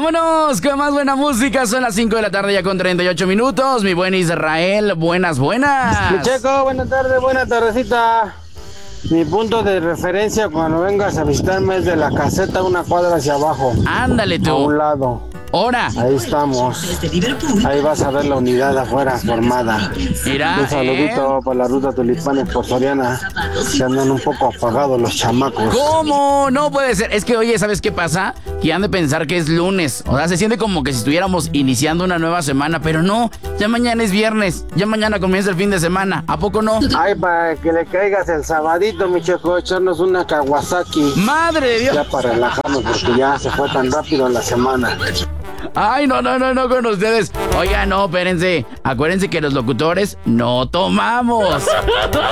Vámonos con más buena música. Son las 5 de la tarde ya con 38 minutos. Mi buen Israel, buenas. Mi Checo, buenas tardes, buena tardecita. Mi punto de referencia cuando vengas a visitarme es de la caseta, una cuadra hacia abajo. Ándale tú. A un lado. Ahora. Ahí estamos. Ahí vas a ver la unidad afuera formada. Mira, un saludito para la ruta Tulipanes por Soriana. Se andan un poco apagados los chamacos. ¿Cómo? No puede ser. Es que, oye, ¿sabes qué pasa? Que han de pensar que es lunes. O sea, se siente como que si estuviéramos iniciando una nueva semana. Pero no, ya mañana es viernes. Ya mañana comienza el fin de semana. ¿A poco no? Ay, para que le caigas el sabadito, mi Checo, echarnos una Kawasaki. ¡Madre de Dios! Ya para relajarnos porque ya se fue tan rápido la semana. Ay, no con ustedes. Oiga, no, espérense. Acuérdense que los locutores no tomamos.